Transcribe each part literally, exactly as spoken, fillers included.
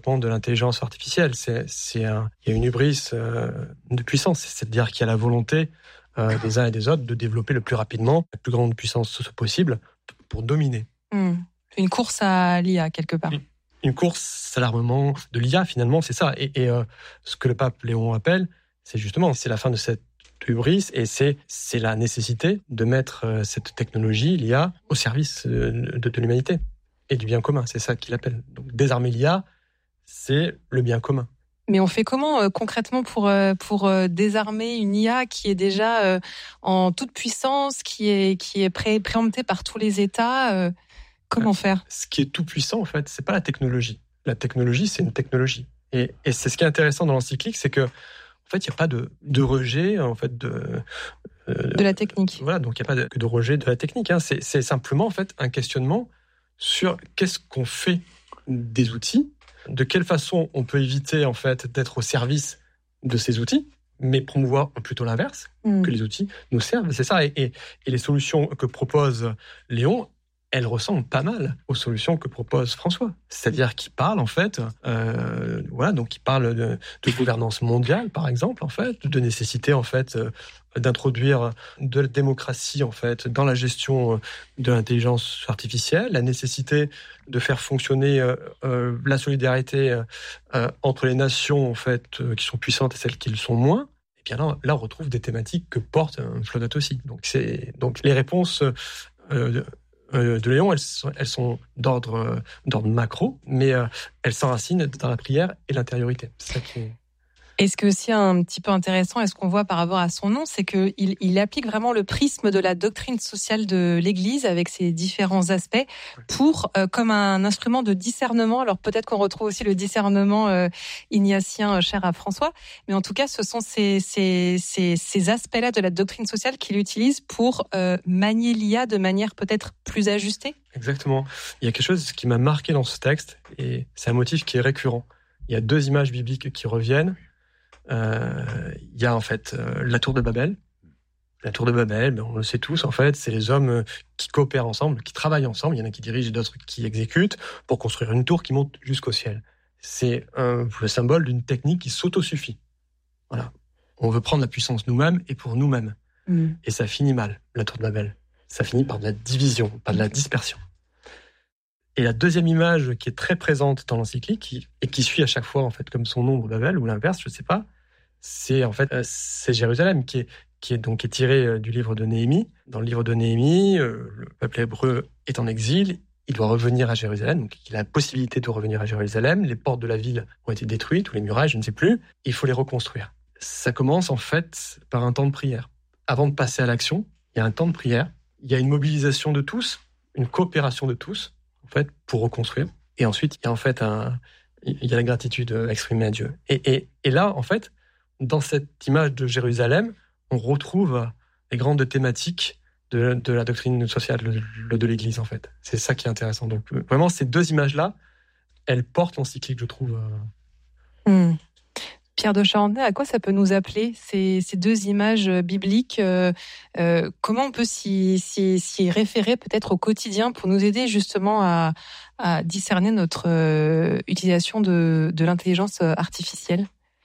de l'intelligence artificielle. C'est, c'est un, il y a une hubris euh, de puissance, c'est-à-dire qu'il y a la volonté euh, des uns et des autres de développer le plus rapidement, la plus grande puissance possible pour dominer. Mmh. Une course à l'I A, quelque part. Une, une course à l'armement de l'I A, finalement, c'est ça. Et, et euh, ce que le pape Léon appelle, c'est justement, c'est la fin de cette hubris et c'est, c'est la nécessité de mettre euh, cette technologie, l'I A, au service euh, de, de l'humanité et du bien commun. C'est ça qu'il appelle. Donc, désarmer l'I A, c'est le bien commun. Mais on fait comment euh, concrètement pour, euh, pour euh, désarmer une I A qui est déjà euh, en toute puissance, qui est, qui est pré- préemptée par tous les États euh, Comment faire ? Ce qui est tout puissant, en fait, c'est pas la technologie. La technologie, c'est une technologie. Et, et c'est ce qui est intéressant dans l'encyclique, c'est que, en fait, il n'y a pas de, de rejet, en fait, de... Euh, de la technique. Voilà, donc il n'y a pas de, de rejet de la technique. Hein. C'est, c'est simplement, en fait, un questionnement sur qu'est-ce qu'on fait des outils, de quelle façon on peut éviter, en fait, d'être au service de ces outils, mais promouvoir plutôt l'inverse, mmh. que les outils nous servent. C'est ça. Et, et, et les solutions que propose Léon, elles ressemblent pas mal aux solutions que propose François. C'est-à-dire qu'il parle, en fait, euh, voilà, donc il parle de, de gouvernance mondiale, par exemple, en fait, de nécessité, en fait, euh, d'introduire de la démocratie, en fait, dans la gestion de l'intelligence artificielle, la nécessité de faire fonctionner euh, euh, la solidarité euh, entre les nations, en fait, euh, qui sont puissantes et celles qui le sont moins. Et bien là, là, on retrouve des thématiques que porte euh, Flodat aussi. Donc, c'est, donc les réponses euh, de Léon, elles sont, elles sont d'ordre, d'ordre macro, mais euh, elles s'enracinent dans la prière et l'intériorité. C'est ça qui est... Et ce qui est aussi un petit peu intéressant, et ce qu'on voit par rapport à son nom, c'est qu'il il applique vraiment le prisme de la doctrine sociale de l'Église avec ses différents aspects pour, euh, comme un instrument de discernement. Alors peut-être qu'on retrouve aussi le discernement euh, ignatien euh, cher à François, mais en tout cas, ce sont ces, ces, ces, ces aspects-là de la doctrine sociale qu'il utilise pour euh, manier l'I A de manière peut-être plus ajustée. Exactement. Il y a quelque chose qui m'a marqué dans ce texte, et c'est un motif qui est récurrent. Il y a deux images bibliques qui reviennent. Euh, il y a en fait euh, la tour de Babel. La tour de Babel, ben, on le sait tous, en fait, c'est les hommes qui coopèrent ensemble, qui travaillent ensemble. Il y en a qui dirigent et d'autres qui exécutent pour construire une tour qui monte jusqu'au ciel. C'est un, le symbole d'une technique qui s'autosuffit. Voilà. On veut prendre la puissance nous-mêmes et pour nous-mêmes. Mmh. Et ça finit mal, la tour de Babel. Ça finit par de la division, par de la dispersion. Et la deuxième image qui est très présente dans l'encyclique qui, et qui suit à chaque fois en fait comme son nom Babel ou l'inverse, je ne sais pas, c'est en fait c'est Jérusalem qui est qui est donc qui est tiré du livre de Néhémie. Dans le livre de Néhémie, euh, le peuple hébreu est en exil, il doit revenir à Jérusalem, donc il a la possibilité de revenir à Jérusalem. Les portes de la ville ont été détruites ou les murailles, je ne sais plus. Il faut les reconstruire. Ça commence en fait par un temps de prière. Avant de passer à l'action, il y a un temps de prière. Il y a une mobilisation de tous, une coopération de tous. En fait, pour reconstruire. Et ensuite, il y a en fait un, il y a la gratitude exprimée à Dieu. Et, et, et là, en fait, dans cette image de Jérusalem, on retrouve les grandes thématiques de, de la doctrine sociale de, de l'Église, en fait. C'est ça qui est intéressant. Donc, vraiment, ces deux images-là, elles portent l'encyclique, je trouve. Mmh. Pierre de Charentenay, à quoi ça peut nous appeler, ces, ces deux images bibliques euh, euh, comment on peut s'y, s'y, s'y référer peut-être au quotidien pour nous aider justement à, à discerner notre euh, utilisation de, de l'intelligence artificielle ?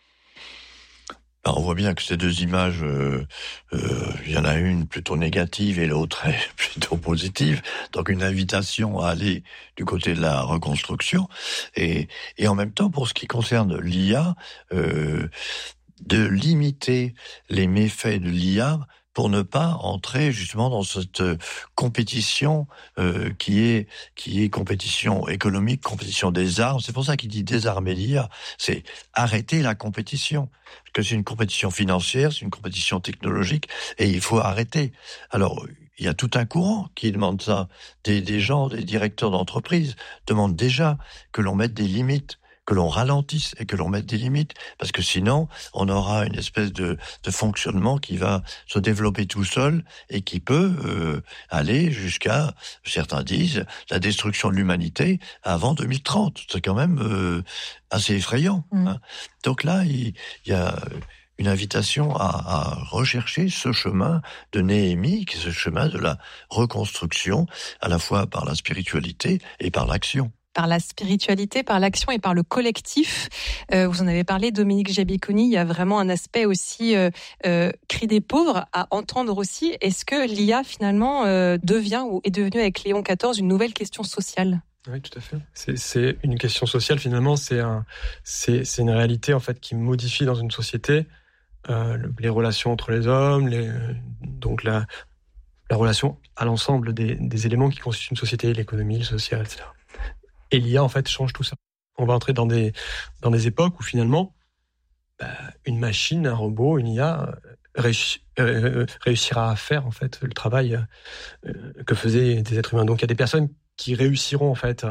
On voit bien que ces deux images, euh, euh, il y en a une plutôt négative et l'autre est plutôt positive. Donc une invitation à aller du côté de la reconstruction. Et, et en même temps, pour ce qui concerne l'I A, euh, de limiter les méfaits de l'I A pour ne pas entrer justement dans cette compétition euh, qui est qui est compétition économique, compétition des armes. C'est pour ça qu'il dit désarmer l'I A, c'est arrêter la compétition. Parce que c'est une compétition financière, c'est une compétition technologique, et il faut arrêter. Alors, il y a tout un courant qui demande ça. Des, des gens, des directeurs d'entreprise demandent déjà que l'on mette des limites, que l'on ralentisse et que l'on mette des limites, parce que sinon, on aura une espèce de, de fonctionnement qui va se développer tout seul et qui peut euh, aller jusqu'à, certains disent, la destruction de l'humanité avant deux mille trente. C'est quand même euh, assez effrayant. Mmh. Hein. Donc là, il, il y a une invitation à, à rechercher ce chemin de Néhémie, qui est ce chemin de la reconstruction, à la fois par la spiritualité et par l'action. par la spiritualité, par l'action et par le collectif. Euh, vous en avez parlé, Dominique Giabiconi, il y a vraiment un aspect aussi euh, euh, cri des pauvres à entendre aussi. Est-ce que l'I A finalement euh, devient ou est devenue avec Léon quatorze une nouvelle question sociale ? Oui, tout à fait. C'est, c'est une question sociale finalement, c'est, un, c'est, c'est une réalité en fait qui modifie dans une société euh, les relations entre les hommes, les, donc la, la relation à l'ensemble des, des éléments qui constituent une société, l'économie, le social, et cetera. Et l'I A en fait change tout ça. On va entrer dans des, dans des époques où finalement bah, une machine, un robot, une I A réussi, euh, réussira à faire en fait le travail euh, que faisaient des êtres humains. Donc il y a des personnes qui réussiront en fait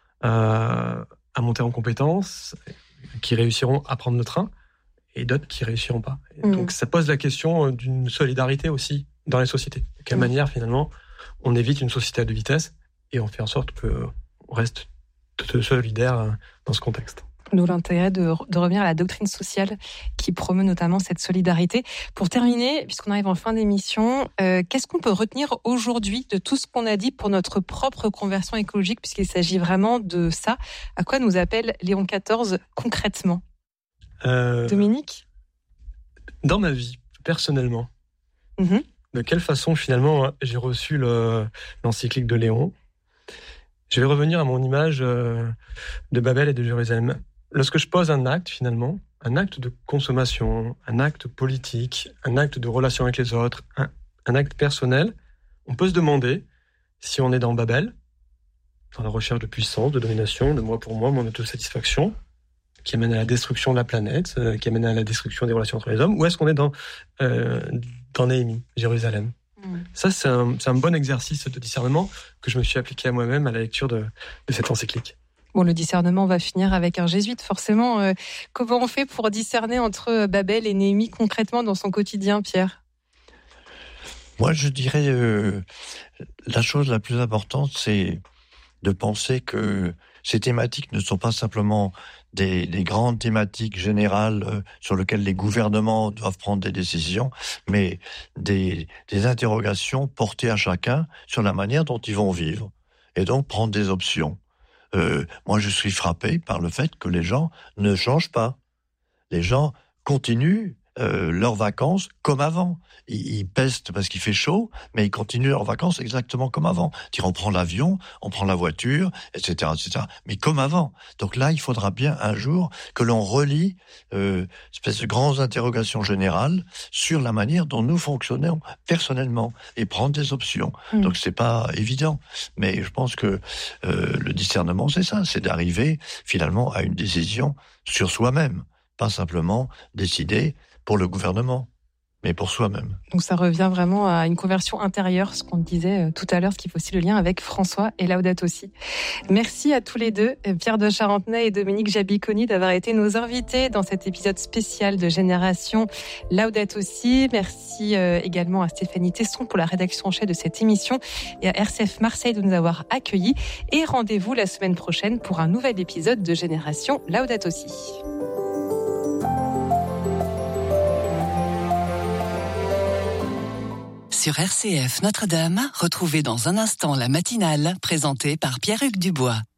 à, à monter en compétences, qui réussiront à prendre le train, et d'autres qui réussiront pas. Et mmh. Donc ça pose la question d'une solidarité aussi dans les sociétés. De quelle mmh. manière finalement on évite une société à deux vitesses et on fait en sorte qu'on reste solidaire dans ce contexte. D'où l'intérêt de, de revenir à la doctrine sociale qui promeut notamment cette solidarité. Pour terminer, puisqu'on arrive en fin d'émission, euh, qu'est-ce qu'on peut retenir aujourd'hui de tout ce qu'on a dit pour notre propre conversion écologique, puisqu'il s'agit vraiment de ça? À quoi nous appelle Léon quatorze concrètement? euh, Dominique? Dans ma vie, personnellement, mm-hmm. de quelle façon finalement j'ai reçu le, l'encyclique de Léon? Je vais revenir à mon image euh, de Babel et de Jérusalem. Lorsque je pose un acte, finalement, un acte de consommation, un acte politique, un acte de relation avec les autres, un, un acte personnel, on peut se demander si on est dans Babel, dans la recherche de puissance, de domination, de moi pour moi, mon autosatisfaction, qui amène à la destruction de la planète, euh, qui amène à la destruction des relations entre les hommes, ou est-ce qu'on est dans, euh, dans Néhémie, Jérusalem ? Mmh. Ça, c'est un, c'est un bon exercice de discernement que je me suis appliqué à moi-même à la lecture de, de cette encyclique. Bon, le discernement va finir avec un jésuite, forcément. Euh, comment on fait pour discerner entre Babel et Néhémie concrètement dans son quotidien, Pierre ? Moi, je dirais, euh, la chose la plus importante, c'est de penser que ces thématiques ne sont pas simplement des, des grandes thématiques générales euh, sur lesquelles les gouvernements doivent prendre des décisions, mais des, des interrogations portées à chacun sur la manière dont ils vont vivre, et donc prendre des options. Euh, moi, je suis frappé par le fait que les gens ne changent pas. Les gens continuent euh, leurs vacances comme avant. Ils, ils pestent parce qu'il fait chaud, mais ils continuent leurs vacances exactement comme avant. C'est-à-dire, on prend l'avion, on prend la voiture, et cetera, et cetera, mais comme avant. Donc là, il faudra bien un jour que l'on relie euh, espèce de grandes interrogations générales sur la manière dont nous fonctionnons personnellement et prendre des options. Mmh. Donc c'est pas évident, mais je pense que euh, le discernement, c'est ça, c'est d'arriver finalement à une décision sur soi-même, pas simplement décider pour le gouvernement, mais pour soi-même. Donc ça revient vraiment à une conversion intérieure, ce qu'on disait tout à l'heure, ce qui fait aussi le lien avec François et Laudato Si. Merci à tous les deux, Pierre de Charentenay et Dominique Giabiconi, d'avoir été nos invités dans cet épisode spécial de Génération Laudato Si. Merci également à Stéphanie Tesson pour la rédaction en chef de cette émission et à R C F Marseille de nous avoir accueillis. Et rendez-vous la semaine prochaine pour un nouvel épisode de Génération Laudato Si. Sur R C F Notre-Dame, retrouvez dans un instant la matinale présentée par Pierre-Hugues Dubois.